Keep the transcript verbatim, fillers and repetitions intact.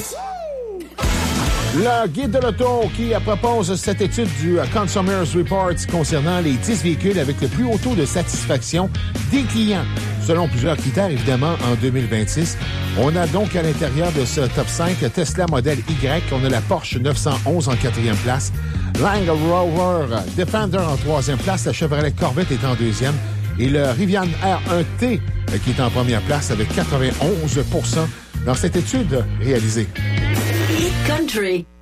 Le guide de l'auto qui propose cette étude du Consumers Report concernant les dix véhicules avec le plus haut taux de satisfaction des clients. Selon plusieurs critères, évidemment, en deux mille vingt-six. On a donc à l'intérieur de ce top cinq Tesla Model Y, on a la Porsche neuf cent onze en quatrième place, Land Rover Defender en troisième place, la Chevrolet Corvette est en deuxième et le Rivian R un T qui est en première place avec quatre-vingt-onze pour cent dans cette étude réalisée. Country.